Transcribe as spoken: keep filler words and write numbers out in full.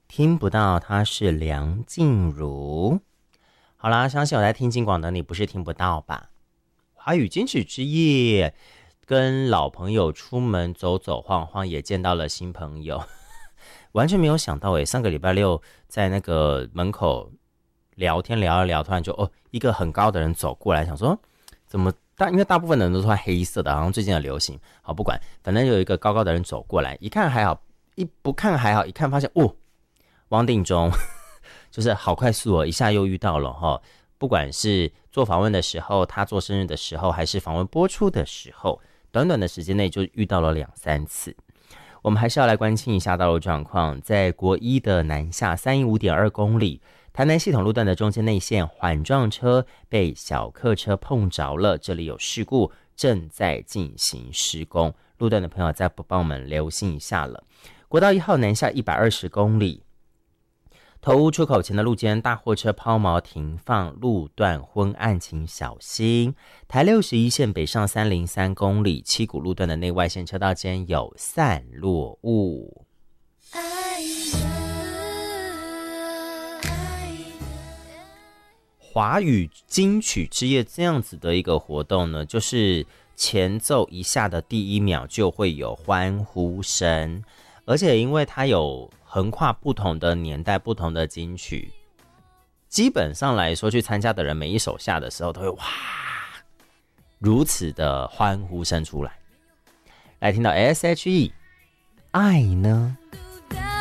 听不到，她是梁静茹。好啦，相信我在听金广的你不是听不到吧？华语金曲之夜，跟老朋友出门走走晃晃，也见到了新朋友。完全没有想到诶，上个礼拜六在那个门口聊天聊一聊，突然就哦，一个很高的人走过来，想说怎么大，因为大部分的人都穿黑色的，好像最近的流行。好，不管，反正有一个高高的人走过来，一看还好，一不看还好，一看发现哦，汪定中，就是好快速哦，一下又遇到了哈。不管是做访问的时候，他做生日的时候，还是访问播出的时候，短短的时间内就遇到了两三次。我们还是要来关心一下道路状况，在国一的南下三一五点二公里，台南系统路段的中间内线缓撞车被小客车碰着了，这里有事故，正在进行施工，路段的朋友再不帮我们留心一下了。国道一号南下一百二十公里，头屋出口前的路肩大货车抛锚停放，路段昏暗，请小心。台六十一线北上三零三公里，七股路段的内外线车道间有散落物。华语金曲之夜这样子的一个活动呢，就是前奏一下的第一秒就会有欢呼声，而且因为它有横跨不同的年代不同的金曲，基本上来说去参加的人每一首下的时候都会哇如此的欢呼声出来。来听到 S H E 爱呢